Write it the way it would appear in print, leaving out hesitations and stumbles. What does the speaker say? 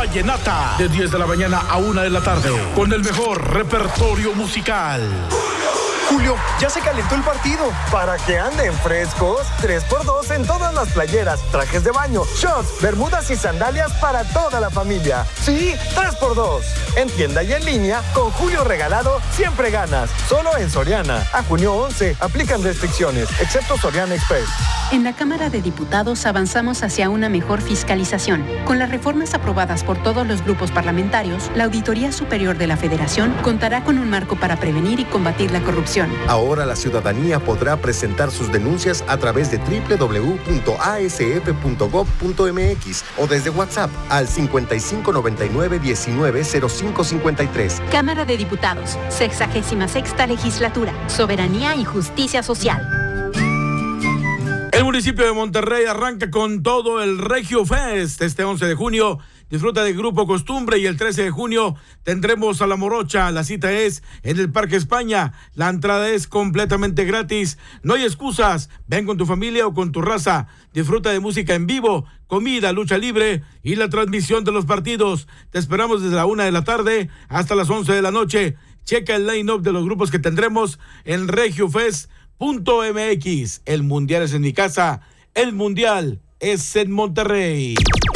vallenata, de 10 de la mañana a 1 de la tarde, con el mejor repertorio musical. Julio, ya se calentó el partido. Para que anden frescos, 3x2 en todas las playeras, trajes de baño, shorts, bermudas y sandalias para toda la familia. Sí, 3x2. En tienda y en línea, con Julio regalado, siempre ganas. Solo en Soriana. A junio 11, aplican restricciones, excepto Soriana Express. En la Cámara de Diputados avanzamos hacia una mejor fiscalización. Con las reformas aprobadas por todos los grupos parlamentarios, la Auditoría Superior de la Federación contará con un marco para prevenir y combatir la corrupción. Ahora la ciudadanía podrá presentar sus denuncias a través de www.asf.gov.mx o desde WhatsApp al 5599-190553. Cámara de Diputados, 66ª Legislatura, Soberanía y Justicia Social. El municipio de Monterrey arranca con todo el Regio Fest este 11 de junio. Disfruta del Grupo Costumbre y el 13 de junio tendremos a La Morocha. La cita es en el Parque España. La entrada es completamente gratis. No hay excusas. Ven con tu familia o con tu raza. Disfruta de música en vivo, comida, lucha libre y la transmisión de los partidos. Te esperamos desde la 1 de la tarde hasta las 11 de la noche. Checa el line-up de los grupos que tendremos en regiofest.mx. El mundial es en mi casa. El mundial es en Monterrey.